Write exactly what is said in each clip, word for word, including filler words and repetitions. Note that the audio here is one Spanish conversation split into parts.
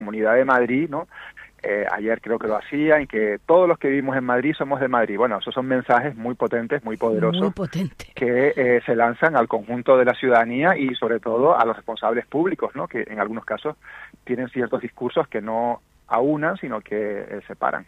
Comunidad de Madrid, ¿no? Eh, ayer creo que lo hacían, y que todos los que vivimos en Madrid somos de Madrid. Bueno, esos son mensajes muy potentes, muy poderosos, muy potente. que eh, se lanzan al conjunto de la ciudadanía y sobre todo a los responsables públicos, ¿no? Que en algunos casos tienen ciertos discursos que no aunan, sino que eh, separan.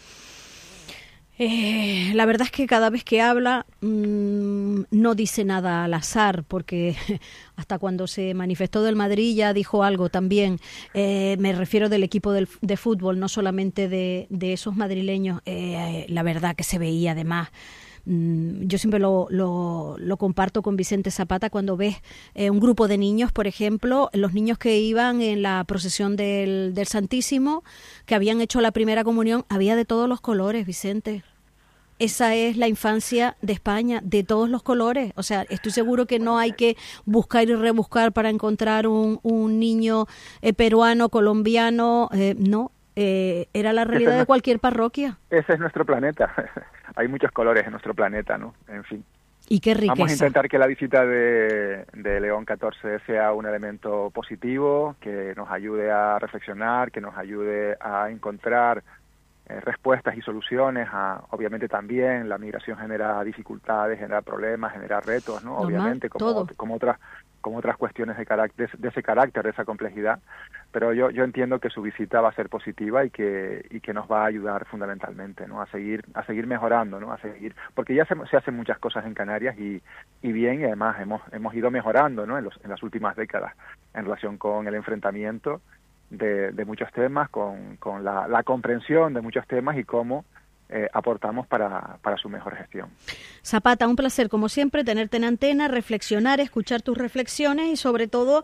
Eh, la verdad es que cada vez que habla mmm, no dice nada al azar, porque hasta cuando se manifestó del Madrid ya dijo algo también. Eh, me refiero del equipo del, de fútbol, no solamente de, de esos madrileños. Eh, la verdad que se veía además. Mmm, yo siempre lo, lo, lo comparto con Vicente Zapata cuando ves eh, un grupo de niños, por ejemplo, los niños que iban en la procesión del, del Santísimo, que habían hecho la primera comunión, había de todos los colores, Vicente. Esa es la infancia de España, de todos los colores. O sea, estoy seguro que no hay que buscar y rebuscar para encontrar un, un niño eh, peruano, colombiano, eh, no. Eh, era la realidad es de cualquier parroquia. Ese es nuestro planeta. Hay muchos colores en nuestro planeta, ¿no? En fin. Y qué riqueza. Vamos a intentar que la visita de, de León catorce sea un elemento positivo, que nos ayude a reflexionar, que nos ayude a encontrar eh, respuestas y soluciones. A, obviamente también la migración genera dificultades, genera problemas, genera retos, ¿no? Normal, obviamente, como, todo. como otras como otras cuestiones de, carácter, de, de ese carácter, de esa complejidad, pero yo yo entiendo que su visita va a ser positiva y que y que nos va a ayudar fundamentalmente, ¿no? A seguir a seguir mejorando, ¿no? A seguir, porque ya se, se hacen muchas cosas en Canarias y y bien, y además hemos hemos ido mejorando, ¿no? En los en las últimas décadas en relación con el enfrentamiento de, de muchos temas, con con la, la comprensión de muchos temas y cómo Eh, aportamos para, para su mejor gestión. Zapata, un placer como siempre tenerte en antena, reflexionar, escuchar tus reflexiones y sobre todo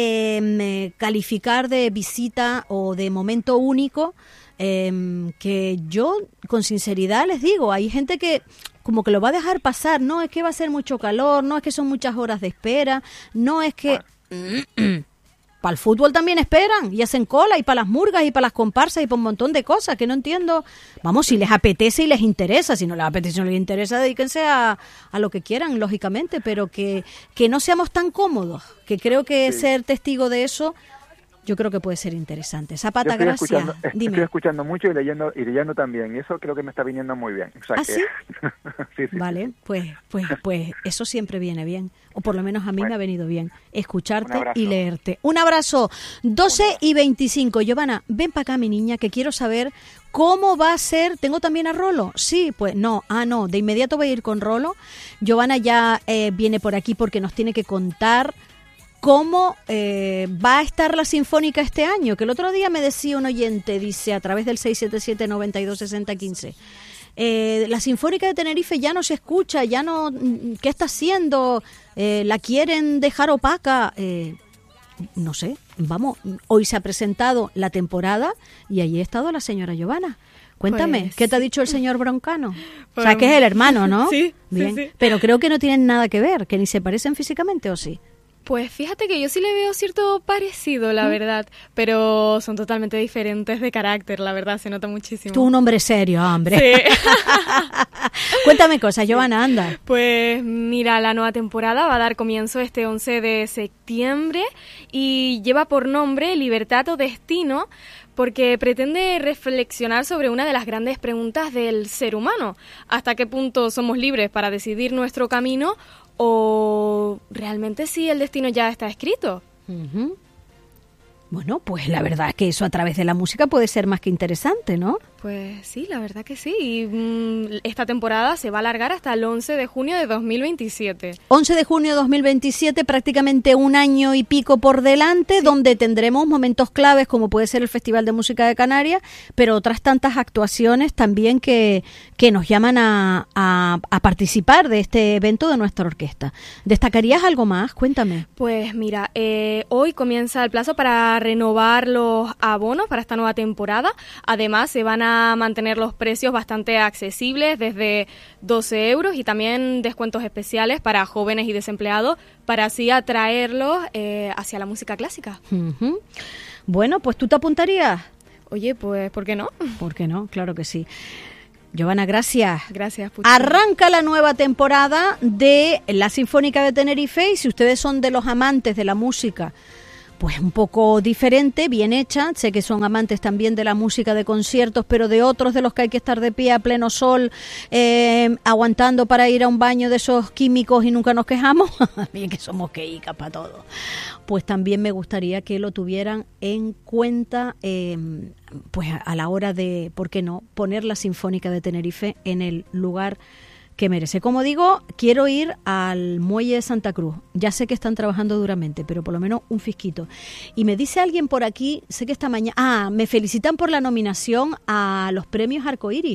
eh, calificar de visita o de momento único, eh, que yo con sinceridad les digo, hay gente que como que lo va a dejar pasar, no es que va a ser mucho calor, no es que son muchas horas de espera, no es que... Bueno. Para el fútbol también esperan y hacen cola, y para las murgas y para las comparsas y para un montón de cosas que no entiendo. Vamos, si les apetece y les interesa, si no les apetece y no les interesa, dedíquense a, a lo que quieran, lógicamente, pero que, que no seamos tan cómodos, que creo que sí. Ser testigo de eso, yo creo que puede ser interesante. Zapata, estoy gracias. Escuchando, Dime. Estoy escuchando mucho y leyendo y leyendo también, y eso creo que me está viniendo muy bien. O sea, ¿Ah, que... sí? sí, sí? Vale, sí. pues, pues, pues eso siempre viene bien, o por lo menos a mí bueno, me ha venido bien, escucharte y leerte. Un abrazo. doce y veinticinco. Giovanna, ven para acá, mi niña, que quiero saber cómo va a ser. ¿Tengo también a Rolo? Sí, pues no, ah, no, de inmediato voy a ir con Rolo. Giovanna ya eh, viene por aquí porque nos tiene que contar cómo eh, va a estar la Sinfónica este año, que el otro día me decía un oyente, dice, a través del seis siete siete, noventa y dos, sesenta, quince, eh, la Sinfónica de Tenerife ya no se escucha, ya no, ¿qué está haciendo? Eh, ¿La quieren dejar opaca? Eh, no sé, vamos, hoy se ha presentado la temporada y allí ha estado la señora Giovanna. Cuéntame, pues, ¿qué te ha dicho el señor Broncano? Pues, o sea, que es el hermano, ¿no? Sí, bien. Sí, sí. Pero creo que no tienen nada que ver, que ni se parecen físicamente, ¿o sí? Pues fíjate que yo sí le veo cierto parecido, la ¿Mm? verdad, pero son totalmente diferentes de carácter, la verdad, se nota muchísimo. Tú un hombre serio, hombre. Sí. Cuéntame cosas, Giovanna, anda. Pues mira, la nueva temporada va a dar comienzo este once de septiembre y lleva por nombre Libertad o Destino, porque pretende reflexionar sobre una de las grandes preguntas del ser humano. ¿Hasta qué punto somos libres para decidir nuestro camino o realmente si el destino ya está escrito? Uh-huh. Bueno, pues la verdad es que eso a través de la música puede ser más que interesante, ¿no? Pues sí, la verdad que sí. Y mmm, esta temporada se va a alargar hasta el once de junio de dos mil veintisiete. once de junio de dos mil veintisiete, prácticamente un año y pico por delante, sí. Donde tendremos momentos claves como puede ser el Festival de Música de Canarias, pero otras tantas actuaciones también que, que nos llaman a, a, a participar de este evento de nuestra orquesta. ¿Destacarías algo más? Cuéntame. Pues mira, eh, hoy comienza el plazo para renovar los abonos para esta nueva temporada. Además, se van a mantener los precios bastante accesibles, desde doce euros, y también descuentos especiales para jóvenes y desempleados, para así atraerlos eh, hacia la música clásica. Uh-huh. Bueno, pues ¿tú te apuntarías? Oye, pues ¿por qué no? ¿Por qué no? Claro que sí. Giovanna, gracias. Gracias, Puchi. Arranca la nueva temporada de la Sinfónica de Tenerife, y si ustedes son de los amantes de la música, pues un poco diferente, bien hecha. Sé que son amantes también de la música de conciertos, pero de otros de los que hay que estar de pie a pleno sol, eh, aguantando para ir a un baño de esos químicos y nunca nos quejamos. Bien que somos queicas para todo. Pues también me gustaría que lo tuvieran en cuenta, eh, pues a la hora de, ¿por qué no?, poner la Sinfónica de Tenerife en el lugar que merece. Como digo, quiero ir al Muelle de Santa Cruz. Ya sé que están trabajando duramente, pero por lo menos un fisquito. Y me dice alguien por aquí, sé que esta mañana... Ah, me felicitan por la nominación a los premios Arcoíris.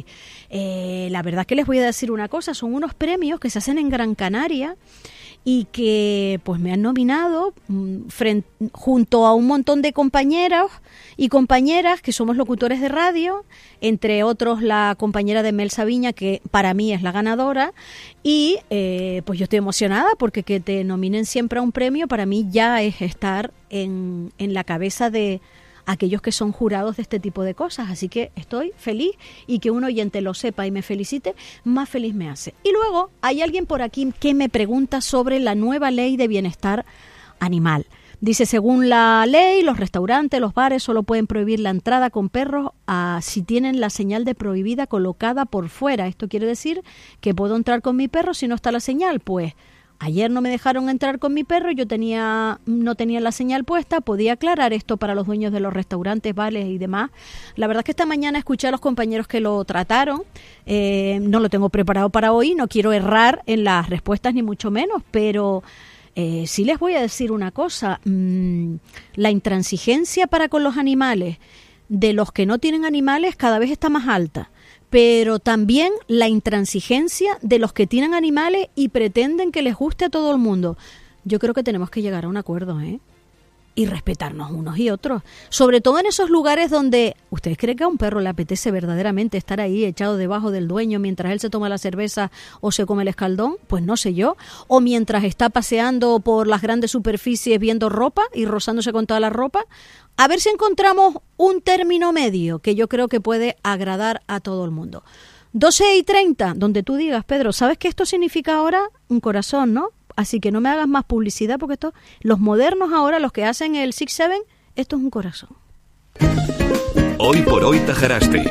Eh, la verdad es que les voy a decir una cosa, son unos premios que se hacen en Gran Canaria y que pues me han nominado frente, junto a un montón de compañeros y compañeras que somos locutores de radio, entre otros la compañera de Mel Sabiña, que para mí es la ganadora, y eh, pues yo estoy emocionada porque que te nominen siempre a un premio para mí ya es estar en, en la cabeza de aquellos que son jurados de este tipo de cosas, así que estoy feliz, y que un oyente lo sepa y me felicite, más feliz me hace. Y luego hay alguien por aquí que me pregunta sobre la nueva ley de bienestar animal. Dice, según la ley, los restaurantes, los bares solo pueden prohibir la entrada con perros a, si tienen la señal de prohibida colocada por fuera. Esto quiere decir que puedo entrar con mi perro si no está la señal. Pues ayer no me dejaron entrar con mi perro, yo tenía no tenía la señal puesta. Podía aclarar esto para los dueños de los restaurantes, bares y demás. La verdad es que esta mañana escuché a los compañeros que lo trataron. Eh, no lo tengo preparado para hoy, no quiero errar en las respuestas ni mucho menos, pero eh, sí les voy a decir una cosa. Mm, la intransigencia para con los animales de los que no tienen animales cada vez está más alta, pero también la intransigencia de los que tienen animales y pretenden que les guste a todo el mundo. Yo creo que tenemos que llegar a un acuerdo, ¿eh? Y respetarnos unos y otros. Sobre todo en esos lugares donde... ¿Ustedes creen que a un perro le apetece verdaderamente estar ahí echado debajo del dueño mientras él se toma la cerveza o se come el escaldón? Pues no sé yo. O mientras está paseando por las grandes superficies viendo ropa y rozándose con toda la ropa. A ver si encontramos un término medio que yo creo que puede agradar a todo el mundo. doce y treinta, donde tú digas, Pedro, ¿sabes qué esto significa ahora? Un corazón, ¿no? Así que no me hagas más publicidad porque esto, los modernos ahora, los que hacen el seis siete, esto es un corazón. Hoy por hoy Tajaraste.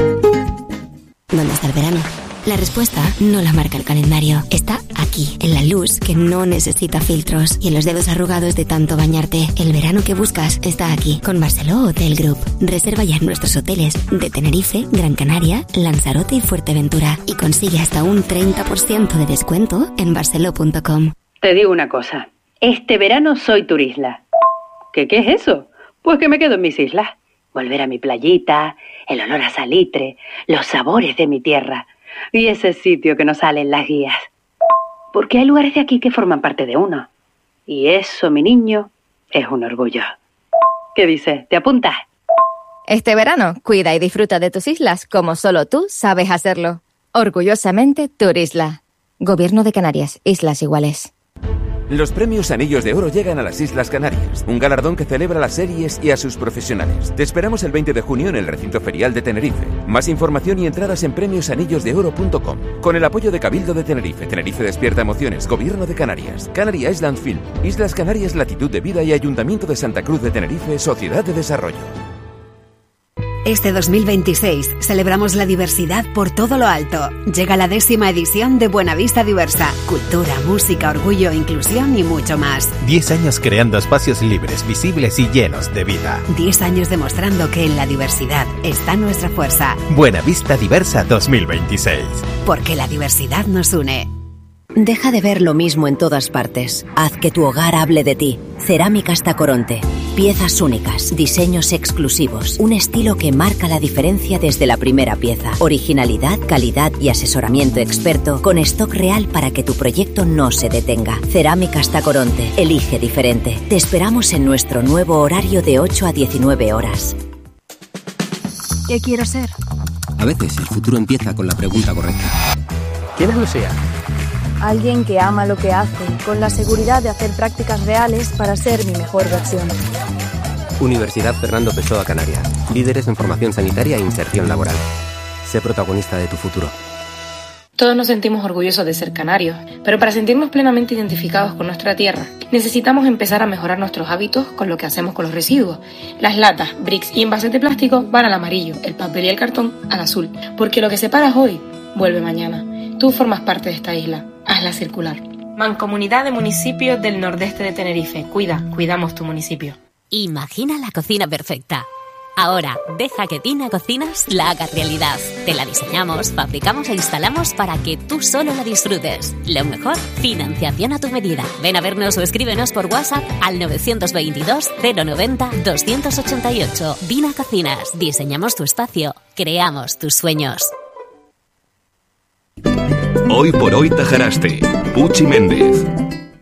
¿Dónde está el verano? La respuesta no la marca el calendario. Está aquí, en la luz que no necesita filtros y en los dedos arrugados de tanto bañarte. El verano que buscas está aquí, con Barceló Hotel Group. Reserva ya en nuestros hoteles de Tenerife, Gran Canaria, Lanzarote y Fuerteventura y consigue hasta un treinta por ciento de descuento en barceló punto com. Te digo una cosa, este verano soy turisla. ¿Qué, qué es eso? Pues que me quedo en mis islas. Volver a mi playita, el olor a salitre, los sabores de mi tierra y ese sitio que nos sale en las guías. Porque hay lugares de aquí que forman parte de uno. Y eso, mi niño, es un orgullo. ¿Qué dices? ¿Te apuntas? Este verano, cuida y disfruta de tus islas como solo tú sabes hacerlo. Orgullosamente, Turisla. Gobierno de Canarias, Islas Iguales. Los premios Anillos de Oro llegan a las Islas Canarias, un galardón que celebra las series y a sus profesionales. Te esperamos el veinte de junio en el recinto ferial de Tenerife. Más información y entradas en premios anillos de oro punto com. Con el apoyo de Cabildo de Tenerife, Tenerife Despierta Emociones, Gobierno de Canarias, Canary Island Film, Islas Canarias Latitud de Vida y Ayuntamiento de Santa Cruz de Tenerife, Sociedad de Desarrollo. Este dos mil veintiséis celebramos la diversidad por todo lo alto. Llega la décima edición de Buenavista Diversa. Cultura, música, orgullo, inclusión y mucho más. Diez años creando espacios libres, visibles y llenos de vida. Diez años demostrando que en la diversidad está nuestra fuerza. Buenavista Diversa dos mil veintiséis. Porque la diversidad nos une. Deja de ver lo mismo en todas partes. Haz que tu hogar hable de ti. Cerámicas Tacoronte. Piezas únicas, diseños exclusivos, un estilo que marca la diferencia desde la primera pieza. Originalidad, calidad y asesoramiento experto con stock real para que tu proyecto no se detenga. Cerámicas Tacoronte. Elige diferente. Te esperamos en nuestro nuevo horario de ocho a diecinueve horas. ¿Qué quiero ser? A veces el futuro empieza con la pregunta correcta. ¿Quieres Lucía? Alguien que ama lo que hace, con la seguridad de hacer prácticas reales para ser mi mejor versión. Universidad Fernando Pessoa Canarias. Líderes en formación sanitaria e inserción laboral. Sé protagonista de tu futuro. Todos nos sentimos orgullosos de ser canarios, pero para sentirnos plenamente identificados con nuestra tierra, necesitamos empezar a mejorar nuestros hábitos con lo que hacemos con los residuos. Las latas, bricks y envases de plástico van al amarillo, el papel y el cartón al azul, porque lo que separas hoy vuelve mañana. Tú formas parte de esta isla, hazla circular. Mancomunidad de Municipios del Nordeste de Tenerife. Cuida, cuidamos tu municipio. Imagina la cocina perfecta. Ahora, deja que Tina Cocinas la haga realidad. Te la diseñamos, fabricamos e instalamos para que tú solo la disfrutes. Lo mejor, financiación a tu medida. Ven a vernos o escríbenos por WhatsApp al nueve dos dos, cero noventa, doscientos ochenta y ocho. Tina Cocinas, diseñamos tu espacio, creamos tus sueños. Hoy por hoy Tajaraste, Puchi Méndez.